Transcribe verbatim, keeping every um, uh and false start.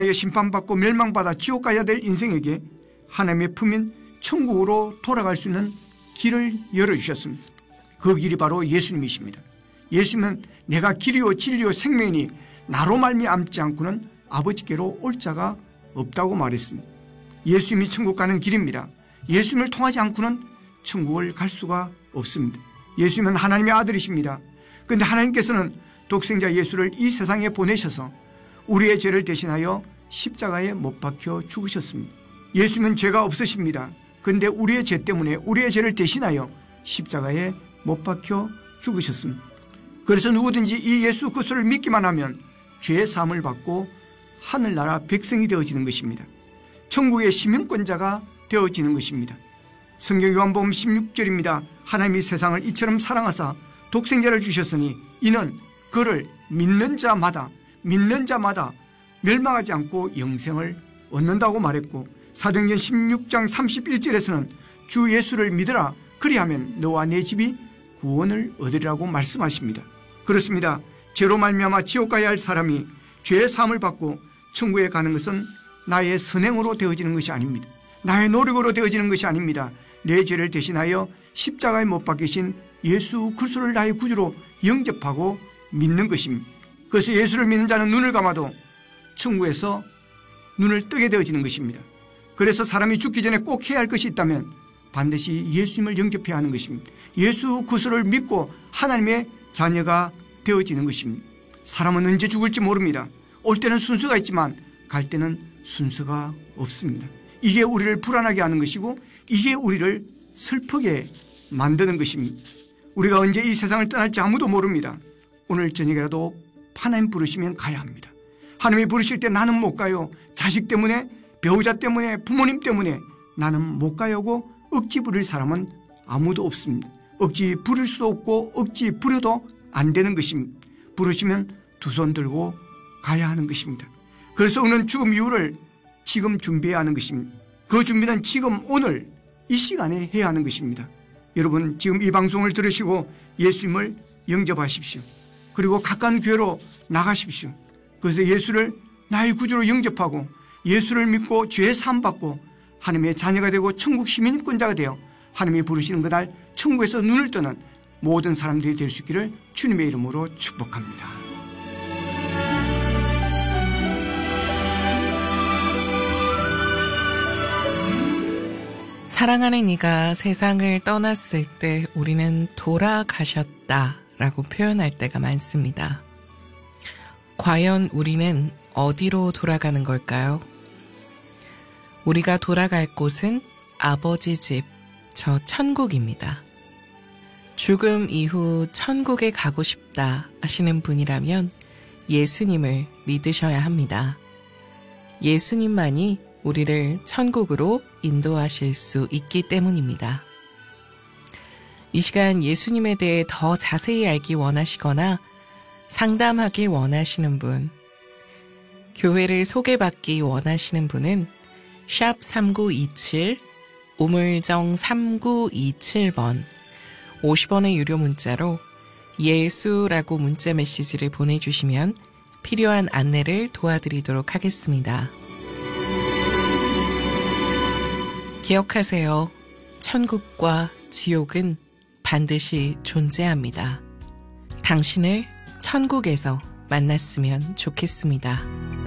심판받고 멸망받아 지옥 가야 될 인생에게 하나님의 품인 천국으로 돌아갈 수 있는 길을 열어주셨습니다. 그 길이 바로 예수님이십니다. 예수님은 내가 길이요 진리요 생명이니 나로 말미암지 않고는 아버지께로 올 자가 없다고 말했습니다. 예수님이 천국 가는 길입니다. 예수님을 통하지 않고는 천국을 갈 수가 없습니다. 예수님은 하나님의 아들이십니다. 그런데 하나님께서는 독생자 예수를 이 세상에 보내셔서 우리의 죄를 대신하여 십자가에 못 박혀 죽으셨습니다. 예수님은 죄가 없으십니다. 그런데 우리의 죄 때문에 우리의 죄를 대신하여 십자가에 못 박혀 죽으셨습니다. 그래서 누구든지 이 예수 그리스도를 믿기만 하면 죄의 사함을 받고 하늘나라 백성이 되어지는 것입니다. 천국의 시민권자가 되어지는 것입니다. 성경 요한복음 십육 절입니다. 하나님이 세상을 이처럼 사랑하사 독생자를 주셨으니 이는 그를 믿는 자마다 믿는 자마다 멸망하지 않고 영생을 얻는다고 말했고, 사도행전 십육 장 삼십일 절에서는 주 예수를 믿으라 그리하면 너와 내 집이 구원을 얻으리라고 말씀하십니다. 그렇습니다. 죄로 말미암아 지옥 가야 할 사람이 죄의 사함을 받고 천국에 가는 것은 나의 선행으로 되어지는 것이 아닙니다. 나의 노력으로 되어지는 것이 아닙니다. 내 죄를 대신하여 십자가에 못 박히신 예수 그리스도를 나의 구주로 영접하고 믿는 것입니다. 그래서 예수를 믿는 자는 눈을 감아도 천국에서 눈을 뜨게 되어지는 것입니다. 그래서 사람이 죽기 전에 꼭 해야 할 것이 있다면 반드시 예수님을 영접해야 하는 것입니다. 예수 그리스도를 믿고 하나님의 자녀가 되어지는 것입니다. 사람은 언제 죽을지 모릅니다. 올 때는 순서가 있지만 갈 때는 순서가 없습니다. 이게 우리를 불안하게 하는 것이고 이게 우리를 슬프게 만드는 것입니다. 우리가 언제 이 세상을 떠날지 아무도 모릅니다. 오늘 저녁이라도 하나님 부르시면 가야 합니다. 하나님이 부르실 때 나는 못 가요. 자식 때문에, 배우자 때문에, 부모님 때문에 나는 못 가요고 억지 부릴 사람은 아무도 없습니다. 억지 부릴 수도 없고 억지 부려도 안 되는 것입니다. 부르시면 두 손 들고 가야 하는 것입니다. 그래서 우리는 죽음 이후를 지금 준비해야 하는 것입니다. 그 준비는 지금 오늘 이 시간에 해야 하는 것입니다. 여러분 지금 이 방송을 들으시고 예수님을 영접하십시오. 그리고 가까운 교회로 나가십시오. 그래서 예수를 나의 구주로 영접하고 예수를 믿고 죄 사함 받고 하나님의 자녀가 되고 천국 시민권자가 되어 하나님이 부르시는 그날 천국에서 눈을 뜨는 모든 사람들이 될 수 있기를 주님의 이름으로 축복합니다. 사랑하는 이가 세상을 떠났을 때 우리는 돌아가셨다라고 표현할 때가 많습니다. 과연 우리는 어디로 돌아가는 걸까요? 우리가 돌아갈 곳은 아버지 집, 저 천국입니다. 죽음 이후 천국에 가고 싶다 하시는 분이라면 예수님을 믿으셔야 합니다. 예수님만이 우리를 천국으로 인도하실 수 있기 때문입니다. 이 시간 예수님에 대해 더 자세히 알기 원하시거나 상담하길 원하시는 분, 교회를 소개받기 원하시는 분은 샵 삼구이칠, 우물정 삼구이칠 번, 오십 원의 유료 문자로 예수라고 문자 메시지를 보내주시면 필요한 안내를 도와드리도록 하겠습니다. 기억하세요. 천국과 지옥은 반드시 존재합니다. 당신을 천국에서 만났으면 좋겠습니다.